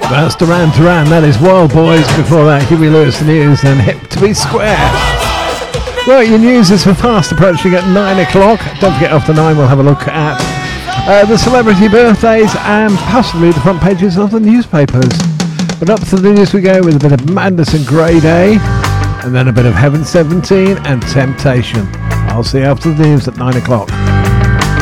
That's Duran Duran, that is Wild Boys. Before that, Huey Lewis News and Hip to Be Square. Well, your news is fast approaching at 9 o'clock. Don't forget, after 9 we'll have a look at the celebrity birthdays and possibly the front pages of the newspapers. But up to the news we go with a bit of Madness and Grey Day, and then a bit of Heaven 17 and Temptation. I'll see you after the news at 9 o'clock.